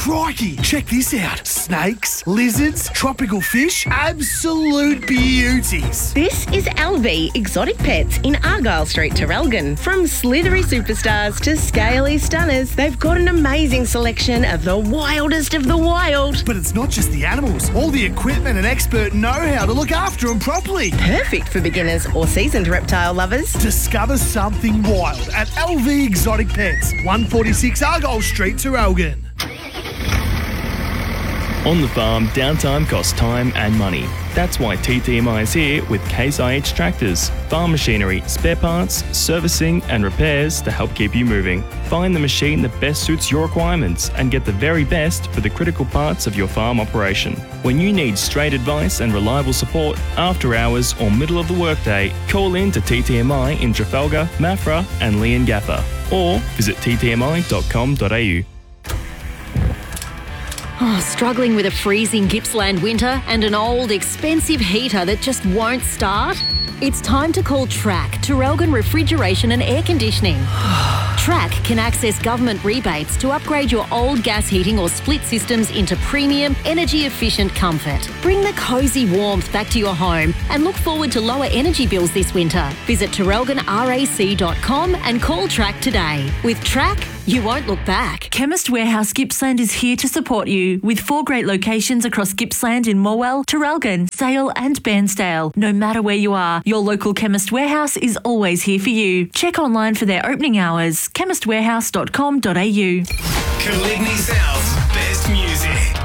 Crikey, check this out. Snakes, lizards, tropical fish, absolute beauties. This is LV Exotic Pets in Argyle Street, Traralgon. From slithery superstars to scaly stunners, they've got an amazing selection of the wildest of the wild. But it's not just the animals, all the equipment and expert know-how to look after them properly. Perfect for beginners or seasoned reptile lovers. Discover something wild at LV Exotic Pets, 146 Argyle Street, Traralgon. On the farm, downtime costs time and money. That's why TTMI is here with Case IH tractors, farm machinery, spare parts, servicing and repairs to help keep you moving. Find the machine that best suits your requirements and get the very best for the critical parts of your farm operation. When you need straight advice and reliable support after hours or middle of the workday, call in to TTMI in Trafalgar, Maffra and Leongatha, or visit ttmi.com.au. Oh, struggling with a freezing Gippsland winter and an old, expensive heater that just won't start? It's time to call TRAC, Traralgon Refrigeration and Air Conditioning. TRAC can access government rebates to upgrade your old gas heating or split systems into premium, energy-efficient comfort. Bring the cosy warmth back to your home and look forward to lower energy bills this winter. Visit TraralgonRAC.com and call TRAC today. With TRAC, you won't look back. Chemist Warehouse Gippsland is here to support you with 4 great locations across Gippsland in Morwell, Traralgon, Sale and Bairnsdale. No matter where you are, your local Chemist Warehouse is always here for you. Check online for their opening hours, chemistwarehouse.com.au. Caligny South's best music.